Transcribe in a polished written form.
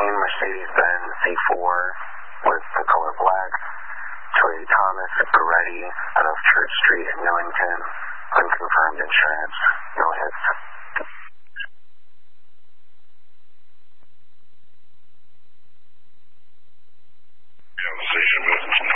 Mercedes-Benz C4 with the color black. Troy Thomas Peretti out of Church Street in Millington. Unconfirmed insurance. No hits. Conversation with